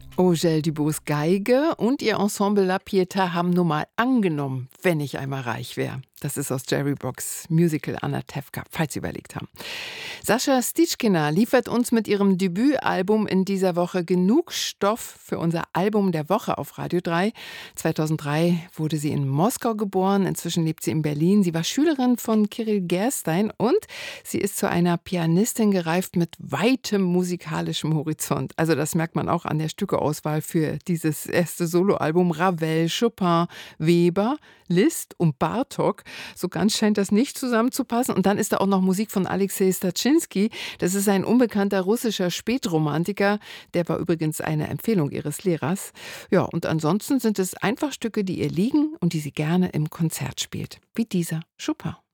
Eugèle Dubois Geige und ihr Ensemble La Pietà haben nun mal angenommen, wenn ich einmal reich wäre. Das ist aus Jerry Brooks Musical Anatevka, falls Sie überlegt haben. Sascha Stitschkina liefert uns mit ihrem Debütalbum in dieser Woche genug Stoff für unser Album der Woche auf Radio 3. 2003 wurde sie in Moskau geboren, inzwischen lebt sie in Berlin. Sie war Schülerin von Kyrill Gerstein und sie ist zu einer Pianistin gereift mit weitem musikalischem Horizont. Also das merkt man auch an der Stückeauswahl für dieses erste Soloalbum. Ravel, Chopin, Weber, Liszt und Bartok. So ganz scheint das nicht zusammenzupassen. Und dann ist da auch noch Musik von Alexei Staczynski. Das ist ein unbekannter russischer Spätromantiker. Der war übrigens eine Empfehlung ihres Lehrers. Ja, und ansonsten sind es einfach Stücke, die ihr liegen und die sie gerne im Konzert spielt. Wie dieser Chopin.